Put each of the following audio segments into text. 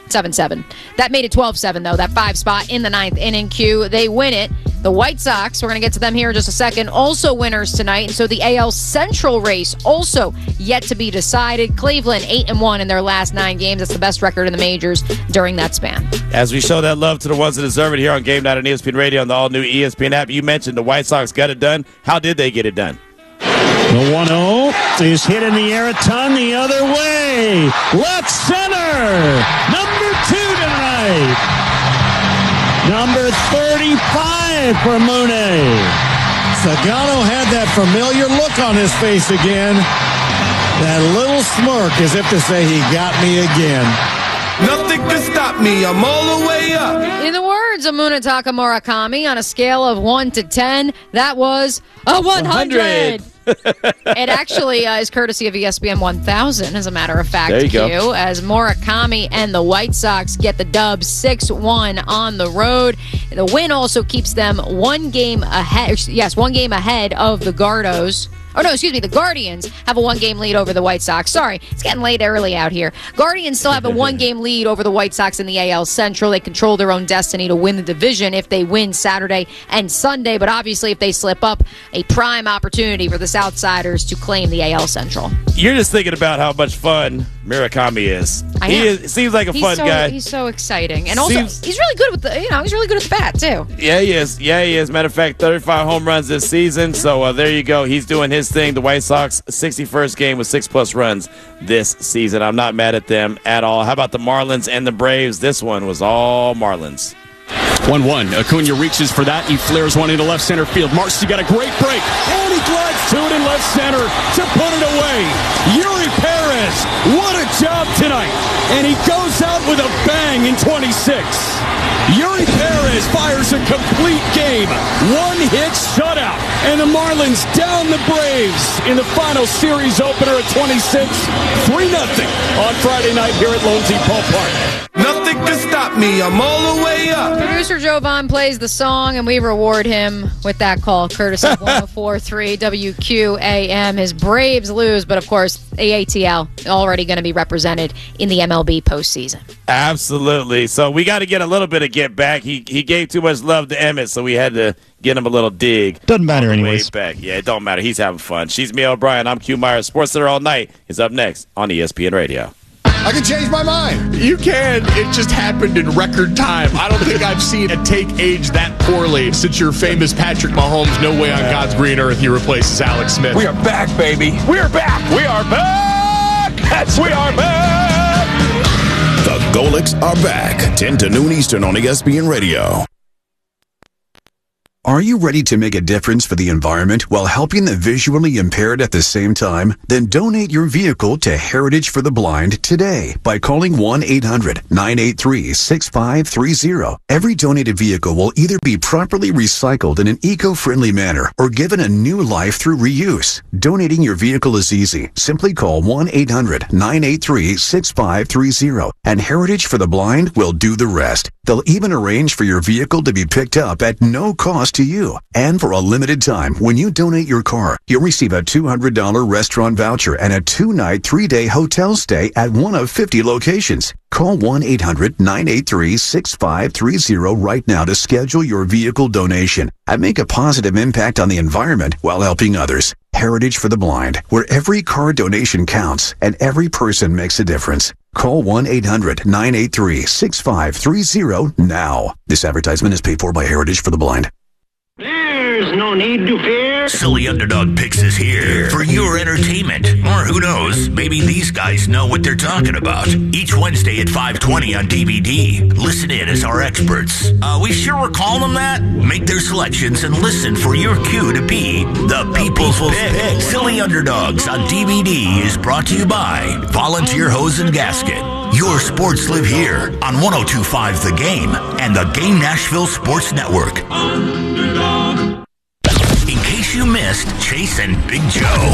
7-7. That made it 12-7, though, that 5 spot in the 9th inning. Q. They win it. The White Sox, we're going to get to them here in just a second, also winners tonight. And so the AL Central race also yet to be decided. Cleveland 8-1 in their last 9 games. That's the best record in the majors during that span. As we show that love to the ones that deserve it here on Game Night on ESPN Radio and the all-new ESPN app, you mentioned the White Sox got it done. How did they get it done? The 1-0 is hit in the air a ton the other way. Left center. Number 2 tonight. Number 35 for Mune. Sagano had that familiar look on his face again. That little smirk as if to say he got me again. Nothing can stop me. I'm all the way up. In the words of Munetaka Murakami, on a scale of 1 to 10, that was a 100. It actually is courtesy of ESPN 1000, as a matter of fact, there you go. As Murakami and the White Sox get the dub 6-1 on the road. The win also keeps them 1 game ahead. Yes, 1 game ahead of the Gardos. Oh, no, excuse me. The Guardians have a 1-game lead over the White Sox. Sorry, it's getting late early out here. Guardians still have a 1-game lead over the White Sox in the AL Central. They control their own destiny to win the division if they win Saturday and Sunday. But obviously, if they slip up, a prime opportunity for the Southsiders to claim the AL Central. You're just thinking about how much fun Murakami is. Seems like a fun guy. He's so exciting. And also, he's really good with he's really good at the bat, too. Yeah, he is. Matter of fact, 35 home runs this season. So there you go. He's doing his thing. The White Sox 61st game with 6+ runs this season. I'm not mad at them at all. How about the Marlins and the Braves? This one was all Marlins. 1-1. Acuna reaches for that. He flares one into left center field. Marcy got a great break. And he glides to it in left center to put it away. Yuri Perez, what a job tonight. And he goes out with a bang in 26. Yuri Perez fires a complete game. 1-hit shutout. And the Marlins down the Braves in the final series opener at 26. 3-0 on Friday night here at Lone Depot Park. Nothing can stop me. I'm all the way up. Producer Jovan plays the song, and we reward him with that call, courtesy of 104.3 WQAM. His Braves lose, but of course, AATL already going to be represented in the MLB postseason. Absolutely. So we got to get a little bit of get back. He gave too much love to Emmett, so we had to get him a little dig. Doesn't matter anyways. Back. Yeah, it don't matter. He's having fun. She's Mia O'Brien. I'm Q Myers. Sports Center All Night is up next on ESPN Radio. I can change my mind. You can. It just happened in record time. I don't think I've seen a take age that poorly since your famous Patrick Mahomes, no way on God's green earth he replaces Alex Smith. We are back, baby. We are back. We are back. We are back. The Golics are back. 10 to noon Eastern on ESPN Radio. Are you ready to make a difference for the environment while helping the visually impaired at the same time? Then donate your vehicle to Heritage for the Blind today by calling 1-800-983-6530. Every donated vehicle will either be properly recycled in an eco-friendly manner or given a new life through reuse. Donating your vehicle is easy. Simply call 1-800-983-6530 and Heritage for the Blind will do the rest. They'll even arrange for your vehicle to be picked up at no cost to you. And for a limited time, when you donate your car, you'll receive a $200 restaurant voucher and a 2-night, 3-day hotel stay at one of 50 locations. Call 1-800-983-6530 right now to schedule your vehicle donation and make a positive impact on the environment while helping others. Heritage for the Blind, where every car donation counts and every person makes a difference. Call 1-800-983-6530 now. This advertisement is paid for by Heritage for the Blind. There's no need to fear. Silly Underdog Picks is here for your entertainment. Or who knows, maybe these guys know what they're talking about. Each Wednesday at 5:20 on DVD. Listen in as our experts. We sure we're calling them that? Make their selections and listen for your cue to be the People's Pick. Silly Underdogs on DVD is brought to you by Volunteer Hose and Gasket. Your sports live here on 102.5 The Game and the Game Nashville Sports Network. In case you missed Chase and Big Joe.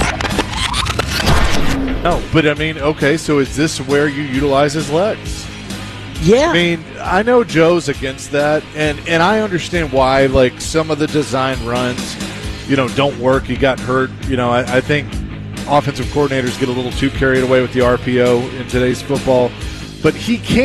No, but I mean, okay, so is this where you utilize his legs? Yeah. I mean, I know Joe's against that, and I understand why, like, some of the design runs, don't work. He got hurt. I think offensive coordinators get a little too carried away with the RPO in today's football. But he can't.